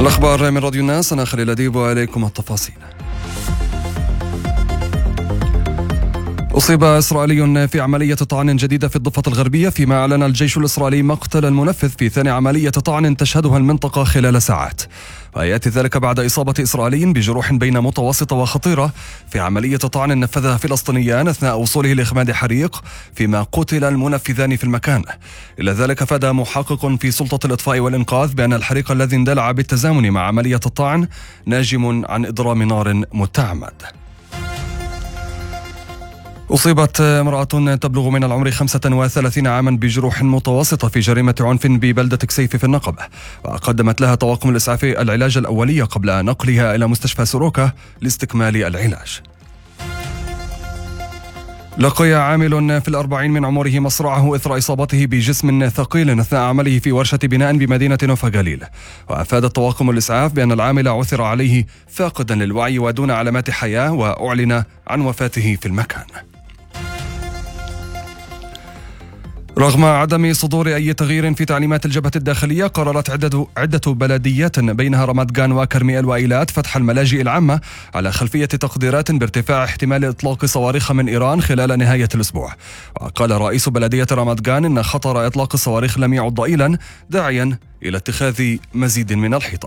الأخبار من راديو الناس، أنا خليل أديب وإليكم التفاصيل. أصيب إسرائيلي في عملية طعن جديدة في الضفة الغربية، فيما أعلن الجيش الإسرائيلي مقتل المنفذ في ثاني عملية طعن تشهدها المنطقة خلال ساعات. ويأتي ذلك بعد إصابة إسرائيلي بجروح بين متوسطة وخطيرة في عملية طعن نفذها فلسطينيان أثناء وصوله لإخماد حريق، فيما قتل المنفذان في المكان. إلى ذلك أفاد محقق في سلطة الإطفاء والإنقاذ بأن الحريق الذي اندلع بالتزامن مع عملية الطعن ناجم عن إضرام نار متعمد. أصيبت امرأة تبلغ من العمر 35 عاما بجروح متوسطة في جريمة عنف ببلدة كسيف في النقب، وقدمت لها طواقم الإسعاف العلاج الأولي قبل نقلها إلى مستشفى سوروكا لاستكمال العلاج. لقي عامل في 40 من عمره مصرعه إثر إصابته بجسم ثقيل أثناء عمله في ورشة بناء بمدينة نوفا جاليل. وأفادت طواقم الإسعاف بأن العامل عثر عليه فاقدا للوعي ودون علامات حياة، وأعلن عن وفاته في المكان. رغم عدم صدور أي تغيير في تعليمات الجبهة الداخلية، قررت عدة بلديات بينها رمات جان وكرميل وإيلات فتح الملاجئ العامة على خلفية تقديرات بارتفاع احتمال إطلاق صواريخ من إيران خلال نهاية الأسبوع. وقال رئيس بلدية رمات جان إن خطر إطلاق الصواريخ لم يعد ضئيلا، داعيا إلى اتخاذ مزيد من الحيطة.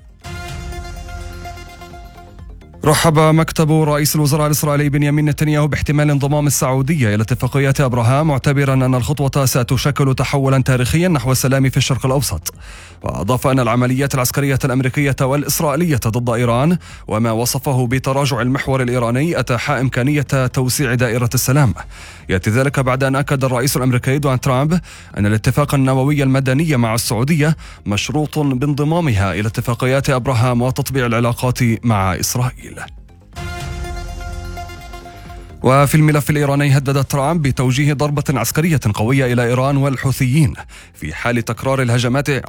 رحب مكتب رئيس الوزراء الإسرائيلي بنيامين نتنياهو باحتمال انضمام السعودية إلى اتفاقيات أبراهام، معتبرا أن الخطوة ستشكل تحولا تاريخيا نحو السلام في الشرق الأوسط. وأضاف أن العمليات العسكرية الأمريكية والإسرائيلية ضد إيران وما وصفه بتراجع المحور الإيراني أتاح إمكانية توسيع دائرة السلام. يأتي ذلك بعد أن أكد الرئيس الأمريكي دونالد ترامب أن الاتفاق النووي المدني مع السعودية مشروط بانضمامها إلى اتفاقيات أبراهام وتطبيع العلاقات مع إسرائيل. وفي الملف الإيراني، هدد ترامب بتوجيه ضربة عسكرية قوية إلى إيران والحوثيين في حال تكرار الهجمات